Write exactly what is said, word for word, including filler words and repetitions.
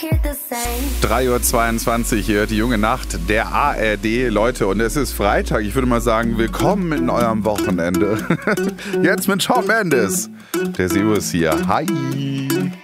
drei Uhr zweiundzwanzig, ihr hört die junge Nacht der A R D, Leute, und es ist Freitag. Ich würde mal sagen, willkommen in eurem Wochenende. Jetzt mit Shawn Mendes. Der Servus hier. Hi.